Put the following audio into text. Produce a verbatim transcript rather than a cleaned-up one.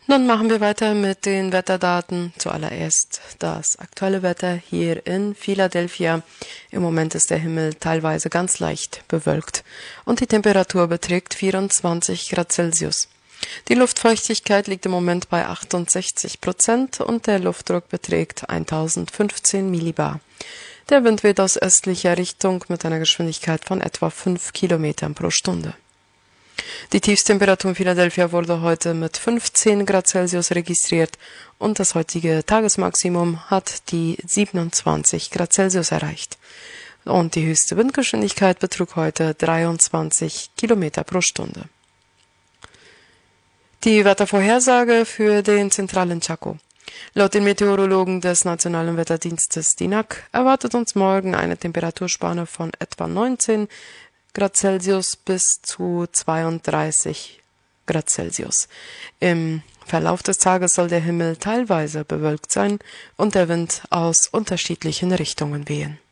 Nun machen wir weiter mit den Wetterdaten. Zuallererst das aktuelle Wetter hier in Philadelphia. Im Moment ist der Himmel teilweise ganz leicht bewölkt und die Temperatur beträgt vierundzwanzig Grad Celsius. Die Luftfeuchtigkeit liegt im Moment bei achtundsechzig Prozent und der Luftdruck beträgt tausendfünfzehn Millibar. Der Wind weht aus östlicher Richtung mit einer Geschwindigkeit von etwa fünf Kilometern pro Stunde. Die Tiefsttemperatur in Philadelphia wurde heute mit fünfzehn Grad Celsius registriert und das heutige Tagesmaximum hat die siebenundzwanzig Grad Celsius erreicht. Und die höchste Windgeschwindigkeit betrug heute dreiundzwanzig Kilometer pro Stunde. Die Wettervorhersage für den zentralen Chaco. Laut den Meteorologen des Nationalen Wetterdienstes D I N A C erwartet uns morgen eine Temperaturspanne von etwa neunzehn Grad Celsius bis zu zweiunddreißig Grad Celsius. Im Verlauf des Tages soll der Himmel teilweise bewölkt sein und der Wind aus unterschiedlichen Richtungen wehen.